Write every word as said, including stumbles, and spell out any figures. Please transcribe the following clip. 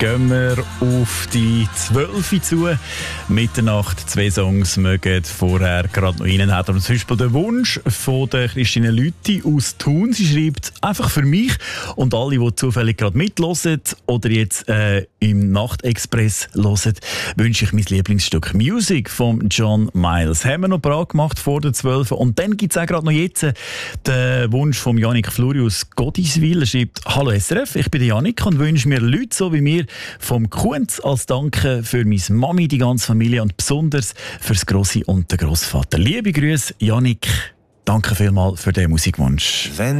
gehen wir auf die zwölf zu. Mitternacht, zwei Songs mögen vorher gerade noch reinhaben. Und zum Beispiel der Wunsch von der Christine Lüthi aus Thun. Sie schreibt einfach für mich und alle, die zufällig gerade mithören oder jetzt äh, im Nachtexpress hören, wünsche ich mein Lieblingsstück Music von John Miles. Haben wir noch brav gemacht vor der zwölf. Und dann gibt es auch gerade noch jetzt äh, den Wunsch von Janik Fluri aus Godiswil. Er schreibt: Hallo S R F, ich bin der Janik und wünsche mir Leute so wie mir vom Kunz als Danke für meine Mami, die ganze Familie und besonders für das Grossi und den Grossvater. Liebe Grüße, Janik. Danke vielmals für den Musikwunsch. Wenn